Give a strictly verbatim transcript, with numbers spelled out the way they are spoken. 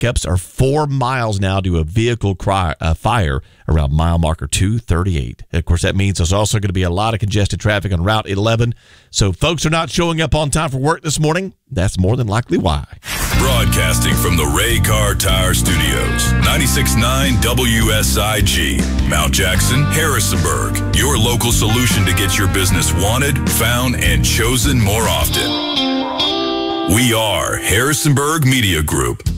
backups are four miles now to a vehicle cry, uh, fire around mile marker two thirty-eight. Of course, that means there's also going to be a lot of congested traffic on Route eleven. So folks are not showing up on time for work this morning. That's more than likely why. Broadcasting from the Ray Car Tire Studios, ninety-six point nine W S I G, Mount Jackson, Harrisonburg. Your local solution to get your business wanted, found, and chosen more often. We are Harrisonburg Media Group.